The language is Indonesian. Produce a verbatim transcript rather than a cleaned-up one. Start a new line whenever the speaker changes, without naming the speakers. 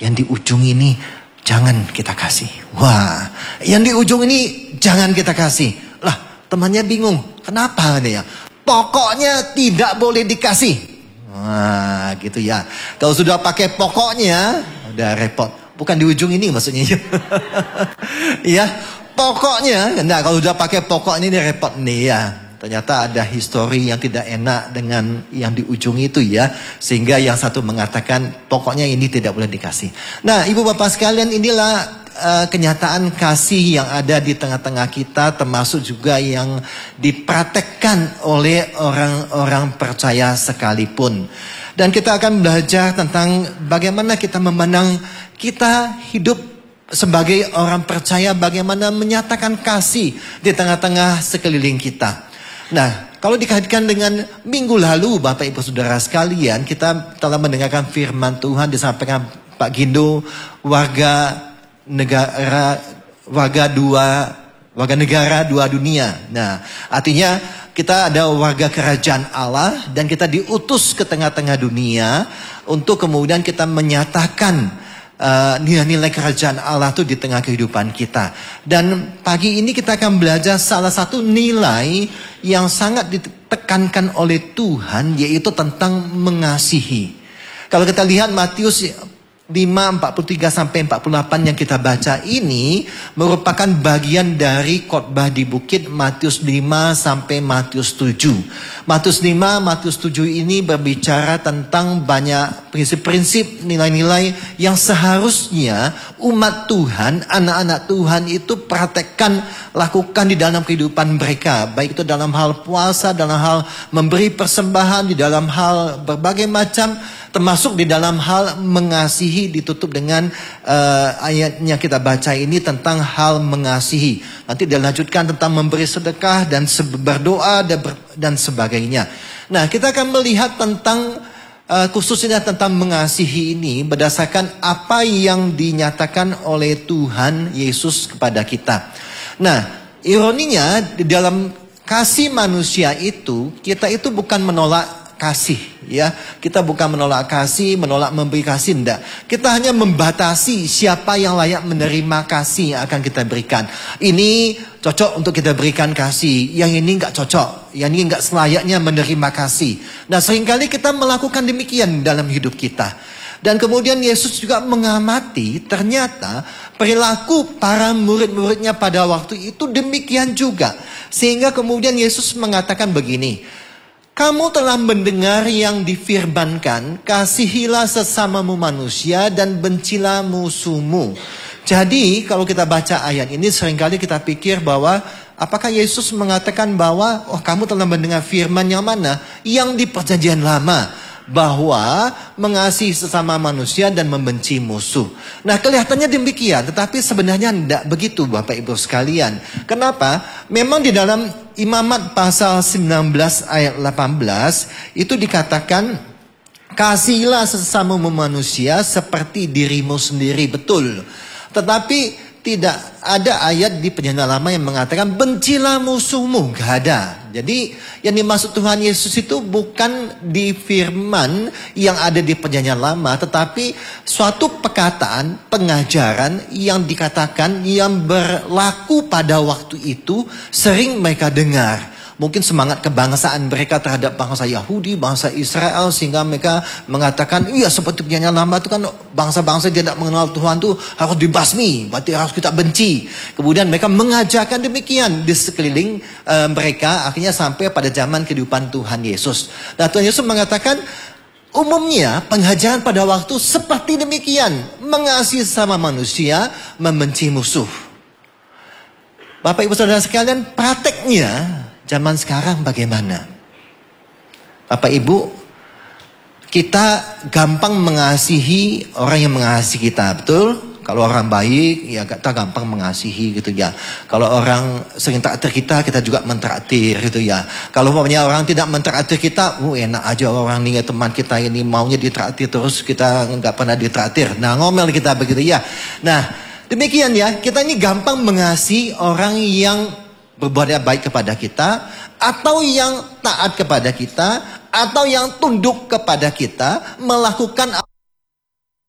yang di ujung ini jangan kita kasih. Wah, yang di ujung ini jangan kita kasih. Lah, temannya bingung. Kenapa dia? Pokoknya tidak boleh dikasih. Wah, gitu ya. Kalau sudah pakai pokoknya, udah repot. Bukan di ujung ini maksudnya. Ya, pokoknya. Nah, kalau sudah pakai pokok ini, ini repot nih ya. Ternyata ada histori yang tidak enak dengan yang di ujung itu ya. Sehingga yang satu mengatakan pokoknya ini tidak boleh dikasih. Nah, ibu bapak sekalian, inilah uh, kenyataan kasih yang ada di tengah-tengah kita. Termasuk juga yang dipraktekkan oleh orang-orang percaya sekalipun. Dan kita akan belajar tentang bagaimana kita memandang kita hidup sebagai orang percaya. Bagaimana menyatakan kasih di tengah-tengah sekeliling kita. Nah, kalau dikaitkan dengan minggu lalu, Bapak Ibu Saudara sekalian, kita telah mendengarkan firman Tuhan disampaikan Pak Gindo, warga negara, warga dua, warga negara dua dunia. Nah, artinya kita ada warga kerajaan Allah dan kita diutus ke tengah-tengah dunia untuk kemudian kita menyatakan Uh, nilai-nilai kerajaan Allah itu di tengah kehidupan kita. Dan pagi ini kita akan belajar salah satu nilai yang sangat ditekankan oleh Tuhan, yaitu tentang mengasihi. Kalau kita lihat Matius lima, empat puluh tiga sampai empat puluh delapan yang kita baca ini merupakan bagian dari khotbah di bukit Matius lima sampai Matius tujuh. Matius lima, Matius tujuh ini berbicara tentang banyak prinsip-prinsip, nilai-nilai yang seharusnya umat Tuhan, anak-anak Tuhan itu praktekkan, lakukan di dalam kehidupan mereka. Baik itu dalam hal puasa, dalam hal memberi persembahan, di dalam hal berbagai macam, termasuk di dalam hal mengasihi. Ditutup dengan uh, ayatnya kita baca ini tentang hal mengasihi. Nanti dilanjutkan tentang memberi sedekah dan berdoa dan, dan sebagainya. Nah, kita akan melihat tentang uh, khususnya tentang mengasihi ini berdasarkan apa yang dinyatakan oleh Tuhan Yesus kepada kita. Nah, ironinya di dalam kasih manusia itu, kita itu bukan menolak kasih, ya. Kita bukan menolak kasih, menolak memberi kasih, enggak. Kita hanya membatasi siapa yang layak menerima kasih yang akan kita berikan. Ini cocok untuk kita berikan kasih, yang ini enggak cocok, yang ini enggak selayaknya menerima kasih. Nah, seringkali kita melakukan demikian dalam hidup kita. Dan kemudian Yesus juga mengamati ternyata perilaku para murid-muridnya pada waktu itu demikian juga. Sehingga kemudian Yesus mengatakan begini, kamu telah mendengar yang difirmankan, kasihilah sesamamu manusia dan bencilah musuhmu. Jadi kalau kita baca ayat ini seringkali kita pikir bahwa apakah Yesus mengatakan bahwa oh kamu telah mendengar firman yang mana? Yang di perjanjian lama. Bahwa mengasihi sesama manusia dan membenci musuh. Nah, kelihatannya demikian, tetapi sebenarnya tidak begitu Bapak Ibu sekalian. Kenapa? Memang di dalam Imamat pasal sembilan belas ayat delapan belas itu dikatakan, kasihilah sesamamu manusia seperti dirimu sendiri. Betul. Tetapi tidak ada ayat di perjanjian lama yang mengatakan bencilah musuhmu. Gak ada. Jadi yang dimaksud Tuhan Yesus itu bukan di firman yang ada di perjanjian lama, tetapi suatu perkataan, pengajaran yang dikatakan yang berlaku pada waktu itu sering mereka dengar. Mungkin semangat kebangsaan mereka terhadap bangsa Yahudi, bangsa Israel, sehingga mereka mengatakan, iya seperti perjanjian lama itu kan bangsa-bangsa tidak mengenal Tuhan itu harus dibasmi, berarti harus kita benci. Kemudian mereka mengajarkan demikian di sekeliling uh, mereka, akhirnya sampai pada zaman kehidupan Tuhan Yesus. Nah, Tuhan Yesus mengatakan, umumnya pengajaran pada waktu seperti demikian, mengasihi sama manusia, membenci musuh. Bapak Ibu Saudara sekalian, prakteknya zaman sekarang bagaimana? Bapak Ibu, kita gampang mengasihi orang yang mengasihi kita, betul? Kalau orang baik, ya kita gampang mengasihi gitu ya. Kalau orang sering traktir kita, kita juga mentraktir gitu ya. Kalau pokoknya orang tidak mentraktir kita, uh, enak aja orang ini teman kita ini maunya ditraktir terus, kita nggak pernah ditraktir. Nah, ngomel kita begitu ya. Nah, demikian ya, kita ini gampang mengasihi orang yang berbuat baik kepada kita, atau yang taat kepada kita, atau yang tunduk kepada kita, melakukan